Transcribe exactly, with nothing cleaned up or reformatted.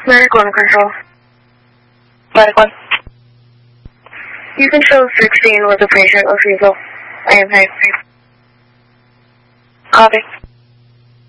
Medical and control. Medical. You can show sixteen with the patient refusal. I am high. Copy.